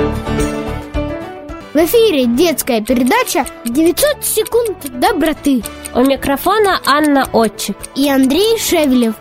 В эфире детская передача «900 секунд доброты». У микрофона Анна Отчик и Андрей Шевелев.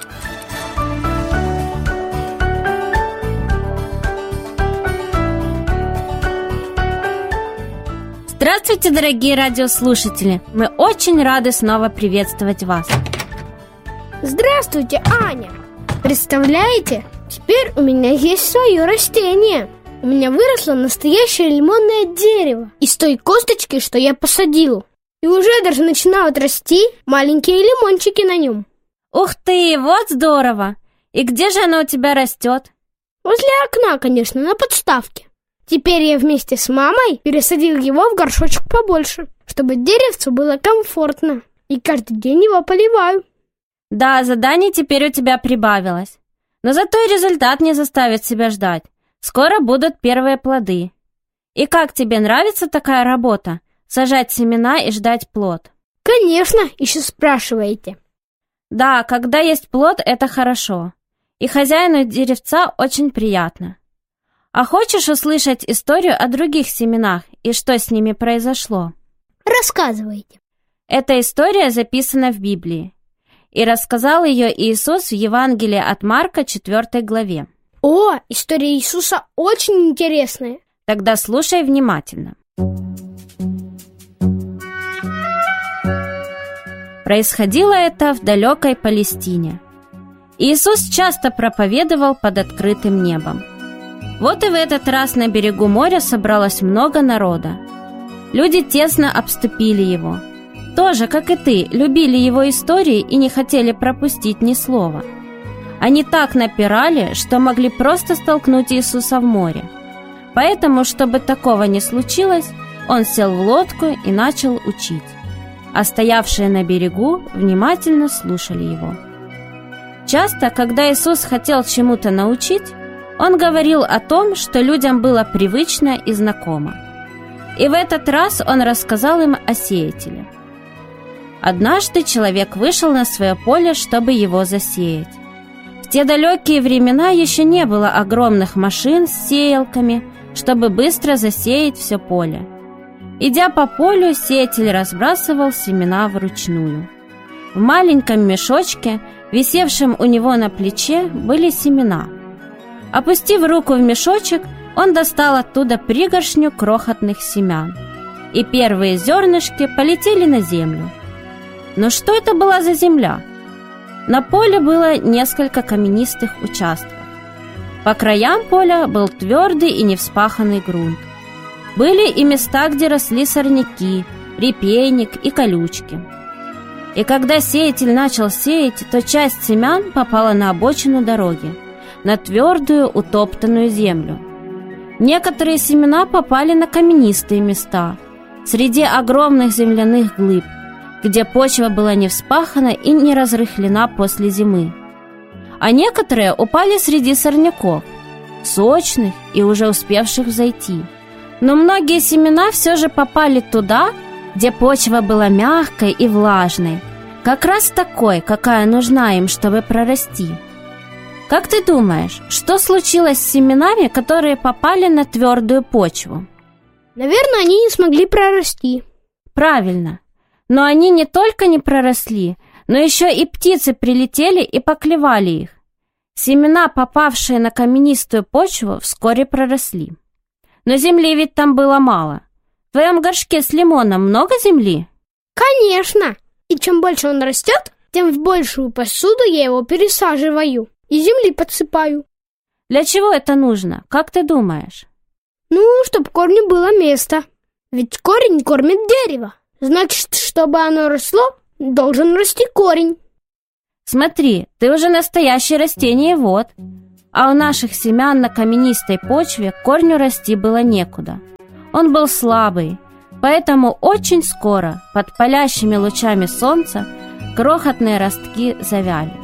Здравствуйте, дорогие радиослушатели! Мы очень рады снова приветствовать вас. Здравствуйте, Аня! Представляете, теперь у меня есть свое растение. У меня выросло настоящее лимонное дерево из той косточки, что я посадил. И уже даже начинают расти маленькие лимончики на нем. Ух ты, вот здорово! И где же оно у тебя растет? Возле окна, конечно, на подставке. Теперь я вместе с мамой пересадил его в горшочек побольше, чтобы деревцу было комфортно. И каждый день его поливаю. Да, заданий теперь у тебя прибавилось. Но зато и результат не заставит себя ждать. Скоро будут первые плоды. И как тебе нравится такая работа? Сажать семена и ждать плод? Конечно, еще спрашиваете. Да, когда есть плод, это хорошо. И хозяину деревца очень приятно. А хочешь услышать историю о других семенах и что с ними произошло? Рассказывайте. Эта история записана в Библии. И рассказал ее Иисус в Евангелии от Марка, 4 главе. О, история Иисуса очень интересная. Тогда слушай внимательно. Происходило это в далекой Палестине. Иисус часто проповедовал под открытым небом. Вот и в этот раз на берегу моря собралось много народа. Люди тесно обступили его. Тоже, как и ты, любили его истории и не хотели пропустить ни слова. Они так напирали, что могли просто столкнуть Иисуса в море. Поэтому, чтобы такого не случилось, он сел в лодку и начал учить. А стоявшие на берегу внимательно слушали его. Часто, когда Иисус хотел чему-то научить, он говорил о том, что людям было привычно и знакомо. И в этот раз он рассказал им о сеятеле. Однажды человек вышел на свое поле, чтобы его засеять. В те далекие времена еще не было огромных машин с сеялками, чтобы быстро засеять все поле. Идя по полю, сеятель разбрасывал семена вручную. В маленьком мешочке, висевшем у него на плече, были семена. Опустив руку в мешочек, он достал оттуда пригоршню крохотных семян. И первые зернышки полетели на землю. Но что это была за земля? На поле было несколько каменистых участков. По краям поля был твердый и невспаханный грунт. Были и места, где росли сорняки, репейник и колючки. И когда сеятель начал сеять, то часть семян попала на обочину дороги, на твердую утоптанную землю. Некоторые семена попали на каменистые места, среди огромных земляных глыб, где почва была не вспахана и не разрыхлена после зимы. А некоторые упали среди сорняков, сочных и уже успевших взойти. Но многие семена все же попали туда, где почва была мягкой и влажной, как раз такой, какая нужна им, чтобы прорасти. Как ты думаешь, что случилось с семенами, которые попали на твердую почву? Наверное, они не смогли прорасти. Правильно. Но они не только не проросли, но еще и птицы прилетели и поклевали их. Семена, попавшие на каменистую почву, вскоре проросли. Но земли ведь там было мало. В твоем горшке с лимоном много земли? Конечно. И чем больше он растет, тем в большую посуду я его пересаживаю и земли подсыпаю. Для чего это нужно, как ты думаешь? Ну, чтобы корню было место. Ведь корень кормит дерево. Значит, чтобы оно росло, должен расти корень. Смотри, ты уже настоящее растение-вот. А у наших семян на каменистой почве корню расти было некуда. Он был слабый, поэтому очень скоро, под палящими лучами солнца, крохотные ростки завяли.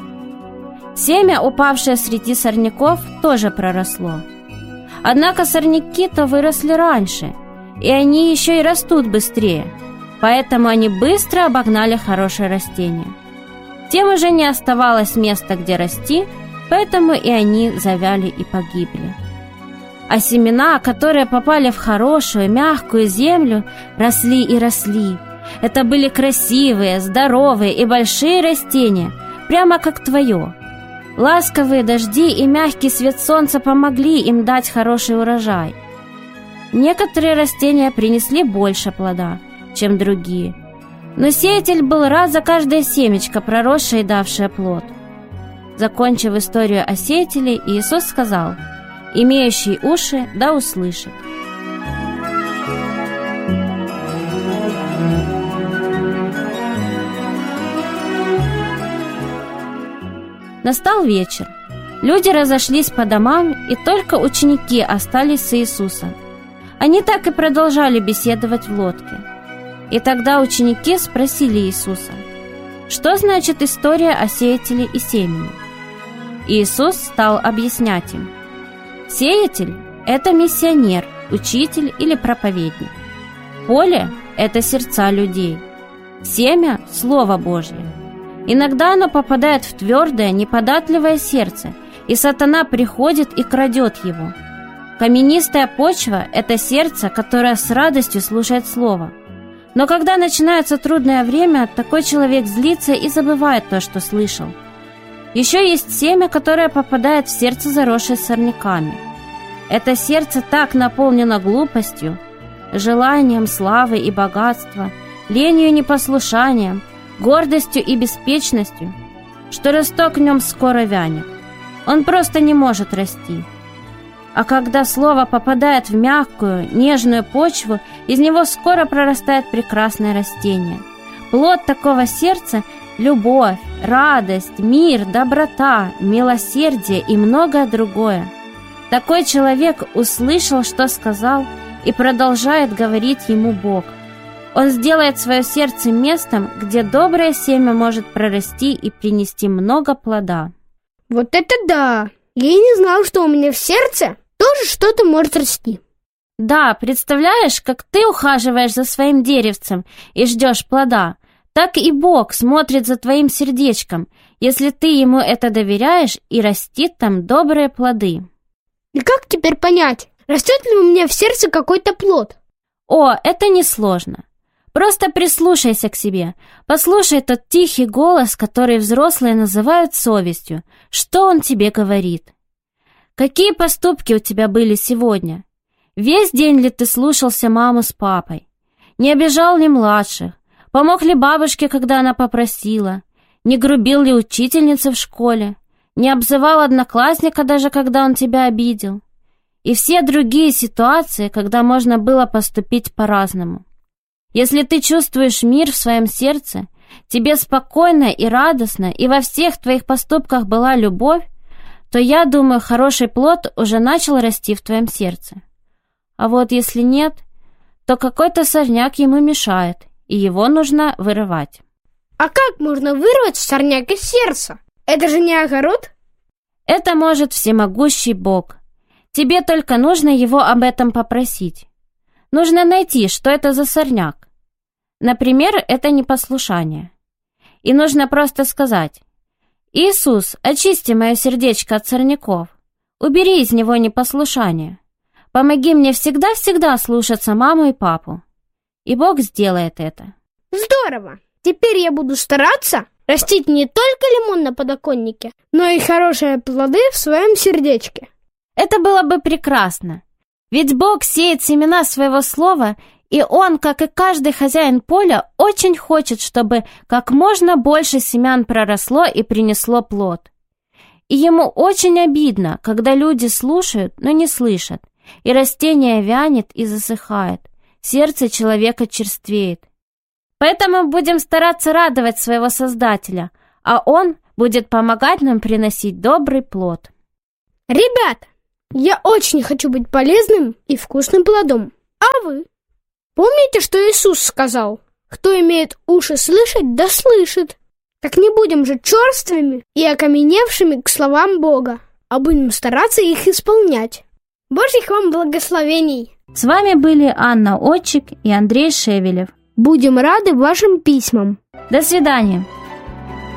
Семя, упавшее среди сорняков, тоже проросло. Однако сорняки-то выросли раньше, и они еще и растут быстрее, поэтому они быстро обогнали хорошее растение. Тем уже не оставалось места, где расти, поэтому и они завяли и погибли. А семена, которые попали в хорошую, мягкую землю, росли и росли. Это были красивые, здоровые и большие растения, прямо как твое. Ласковые дожди и мягкий свет солнца помогли им дать хороший урожай. Некоторые растения принесли больше плода, чем другие. Но сеятель был рад за каждое семечко, проросшее и давшее плод. Закончив историю о сеятеле, Иисус сказал: «Имеющий уши, да услышит». Настал вечер. Люди разошлись по домам, и только ученики остались с Иисусом. Они так и продолжали беседовать в лодке. И тогда ученики спросили Иисуса: «Что значит история о сеятеле и семени?» Иисус стал объяснять им: «Сеятель – это миссионер, учитель или проповедник. Поле – это сердца людей. Семя – Слово Божье. Иногда оно попадает в твердое, неподатливое сердце, и сатана приходит и крадет его. Каменистая почва – это сердце, которое с радостью слушает Слово. Но когда начинается трудное время, такой человек злится и забывает то, что слышал. Еще есть семя, которое попадает в сердце, заросшее сорняками. Это сердце так наполнено глупостью, желанием славы и богатства, ленью и непослушанием, гордостью и беспечностью, что росток в нем скоро вянет. Он просто не может расти. А когда слово попадает в мягкую, нежную почву, из него скоро прорастает прекрасное растение. Плод такого сердца – любовь, радость, мир, доброта, милосердие и многое другое. Такой человек услышал, что сказал, и продолжает говорить ему Бог. Он сделает свое сердце местом, где доброе семя может прорасти и принести много плода. Вот это да! Я и не знал, что у меня в сердце тоже что-то может расти. Да, представляешь, как ты ухаживаешь за своим деревцем и ждешь плода, так и Бог смотрит за твоим сердечком, если ты Ему это доверяешь, и растит там добрые плоды. И как теперь понять, растет ли у меня в сердце какой-то плод? О, это несложно. Просто прислушайся к себе, послушай тот тихий голос, который взрослые называют совестью. Что он тебе говорит? Какие поступки у тебя были сегодня? Весь день ли ты слушался маму с папой? Не обижал ли младших? Помог ли бабушке, когда она попросила? Не грубил ли учительнице в школе? Не обзывал одноклассника, даже когда он тебя обидел? И все другие ситуации, когда можно было поступить по-разному. Если ты чувствуешь мир в своем сердце, тебе спокойно и радостно, и во всех твоих поступках была любовь, то, я думаю, хороший плод уже начал расти в твоем сердце. А вот если нет, то какой-то сорняк ему мешает, и его нужно вырывать. А как можно вырвать сорняк из сердца? Это же не огород? Это может всемогущий Бог. Тебе только нужно его об этом попросить. Нужно найти, что это за сорняк. Например, это непослушание. И нужно просто сказать: «Иисус, очисти мое сердечко от сорняков, убери из него непослушание. Помоги мне всегда-всегда слушаться маму и папу». И Бог сделает это. Здорово! Теперь я буду стараться растить не только лимон на подоконнике, но и хорошие плоды в своем сердечке. Это было бы прекрасно. Ведь Бог сеет семена своего слова, и Он, как и каждый хозяин поля, очень хочет, чтобы как можно больше семян проросло и принесло плод. И Ему очень обидно, когда люди слушают, но не слышат, и растение вянет и засыхает, сердце человека черствеет. Поэтому будем стараться радовать своего Создателя, а Он будет помогать нам приносить добрый плод. Ребята, я очень хочу быть полезным и вкусным плодом. А вы? Помните, что Иисус сказал? Кто имеет уши слышать, да слышит. Так не будем же черствыми и окаменевшими к словам Бога, а будем стараться их исполнять. Божьих вам благословений! С вами были Анна Отчик и Андрей Шевелев. Будем рады вашим письмам. До свидания!